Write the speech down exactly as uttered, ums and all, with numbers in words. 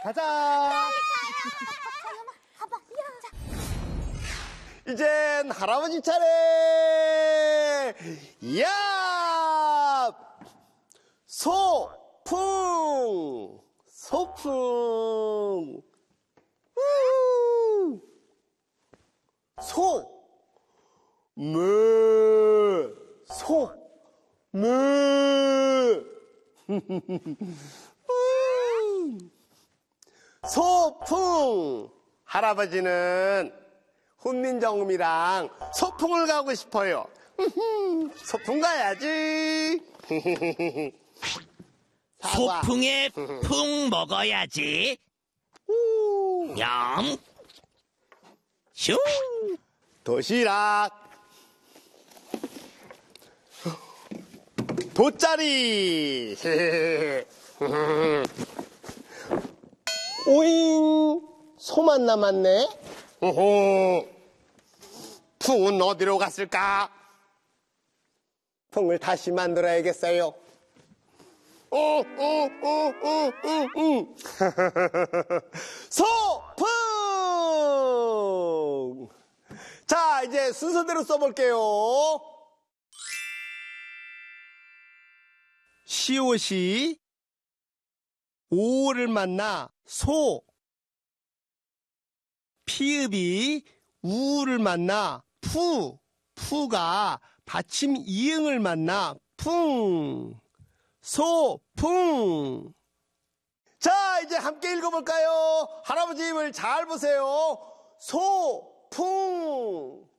가자. 이젠 할아버지 차례. 야! 소풍. 소풍. 우후. 소. 무. 소. 무. 소풍. 할아버지는 훈민정음이랑 소풍을 가고 싶어요. 소풍 가야지. 사과. 소풍에 풍 먹어야지. 냠. 슝. 도시락. 돗자리. 오잉. 소만 남았네. 오호. 풍은 어디로 갔을까? 풍을 다시 만들어야겠어요. 오, 오, 오, 오, 오, 오. 소풍! 자, 이제 순서대로 써볼게요. 시옷이 오를 만나 소. 피읍이 우를 만나 푸. 푸가 받침 이응을 만나 풍. 소풍. 자, 이제 함께 읽어볼까요? 할아버지 입을 잘 보세요. 소풍.